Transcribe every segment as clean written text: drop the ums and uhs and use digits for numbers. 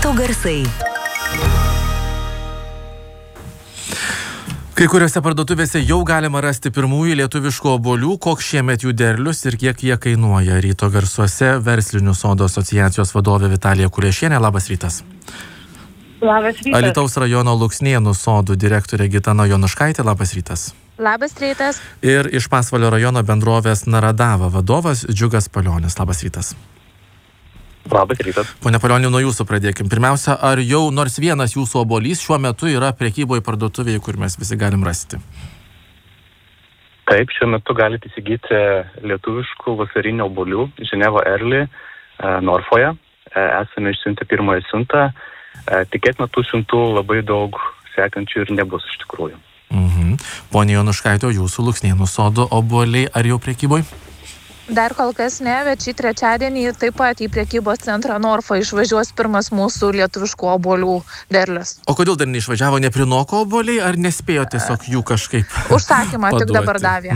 Ryto garsai. Kai kuriuose parduotuvėse jau galima rasti pirmųjų lietuviškų obuolių, koks šiemet jų derlius ir kiek jie kainuoja. Ryto garsuose Verslinių sodų asociacijos vadovė Vitalija Kuliešienė. Labas rytas. Labas rytas. Alytaus rajono Luksnėnų sodų direktorė Gitana Jonuškaitė. Labas rytas. Labas rytas. Ir iš Pasvalio rajono bendrovės Naradava vadovas Džiugas Palionis. Labas rytas. Labas rytas. Pone Palioni, nuo jūsų pradėkim. Pirmiausia, ar jau nors vienas jūsų obuolys šiuo metu yra prekyboje parduotuvėje, kur mes visi galim rasti? Taip, šiuo metu galite įsigyti lietuviškų vasarinių obuolių Ženevo Early Norfoje. Esame išsiuntę pirmąją siuntą. Tikėtina tų siuntų labai daug sekančių ir nebus iš tikrųjų. Pone Jonuškaitė, jūsų Luksnėnų sodų obuoliai ar jau prekyboje? Dar kol kas ne, bet šį trečiadienį taip pat į prekybos centrą Norfa išvažiuos pirmas mūsų lietuviškų obuolių derlius. O kodėl dar neišvažiavo, neprinoko obuoliai, ar nespėjo tiesiog jų kažkaip Užsakymą tik dabar davė.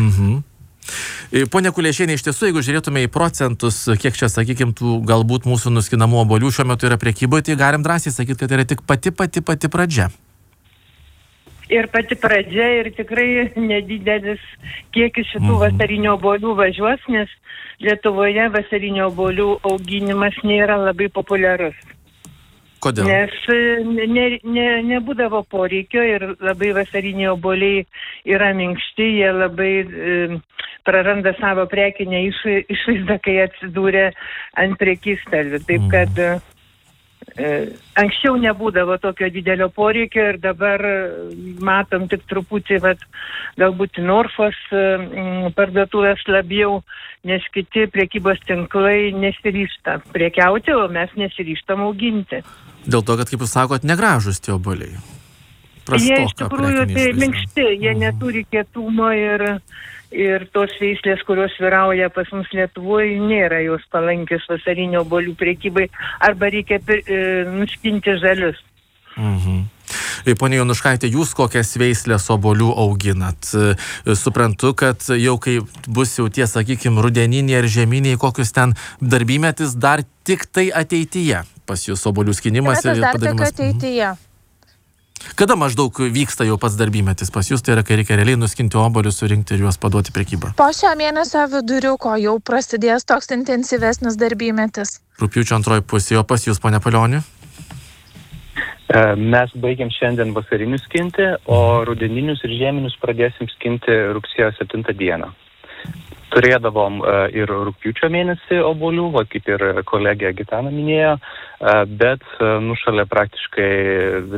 Pone Kuliešienė, iš tiesų, jeigu žiūrėtume į procentus, kiek čia, sakykime, tų galbūt mūsų nuskinamų obuolių šiuo metu yra prekyboje, tai galim drąsiai sakyti, kad yra tik pati pradžia. Ir pati pradžia ir tikrai nedidelis kiekis šitų vasarinių obuolių važiuos, nes Lietuvoje vasarinių obuolių auginimas nėra labai populiarus. Kodėl? Nes nebūdavo poreikio ir labai vasariniai obuoliai yra minkšti, jie labai praranda savo prekinę išvaizdą, kai atsidūrė ant prekystalių. Taip kad anksčiau nebūdavo tokio didelio poreikio ir dabar matom tik truputį, galbūt Norfos parduotuvės labiau, nes kiti prekybos tinklai nesiryžta prekiauti, o mes nesiryžtam auginti. Dėl to, kad, kaip jūs sakot, negražus tie obuoliai. Jie iš tikrųjų tai minkšti, jie neturi kietumo ir tos veislės, kurios vyrauja pas mus Lietuvoje, nėra jos palankios vasarinio obuolių prekybai, arba reikia nuskinti žalius. Pone Jonuškaitė, jūs kokias veislės obuolių auginat? Suprantu, kad jau kai bus jau tie, sakykime, rudeniniai ar žieminiai, kokius ten darbymetis dar tik tai ateityje pas jūs obuolių skinimas ir padarimas. Ateityje. Kada maždaug vyksta jau pats darbymetis pas jūs, tai yra, kai reikia realiai nuskinti obuolius, surinkti ir juos paduoti prekybą? Po šio mėnesio viduriuko jau prasidės toks intensyvesnis darbymetis. Rugpjūčio antroji pusė, o pas jūs, pone Palioni? Mes baigiam šiandien vasarinius skinti, o rudeninius ir žieminius pradėsim skinti rugsėjo 7 dieną. Turėdavom ir rugpjūčio mėnesį obuolių, kaip ir kolegė Gitana minėjo, bet nušalė praktiškai